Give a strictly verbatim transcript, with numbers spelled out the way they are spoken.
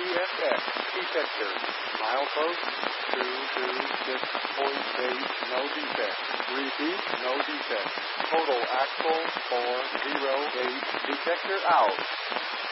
S X detector. Milepost two two six point eight, no defect. Repeat, no defect. Total axle four zero eight, detector out.